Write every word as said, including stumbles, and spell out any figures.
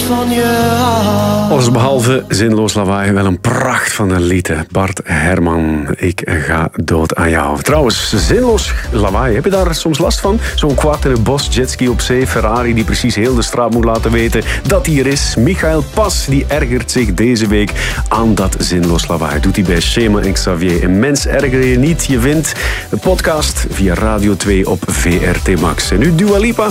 van je hou. Alles behalve zinloos lawaai, wel een pracht van een lied. Bart Herman, ik ga dood aan jou. Trouwens, zinloos lawaai, heb je daar soms last van? Zo'n kwaad in het bos, jetski op zee, Ferrari die precies heel de straat moet laten weten dat hij er is. Michael Pas, die ergert zich deze week aan dat zinloos lawaai. Doet hij bij Schema en Xavier. Een mens erger je niet. Je vindt de podcast via Radio twee op V R T Max. En nu Dua Lipa.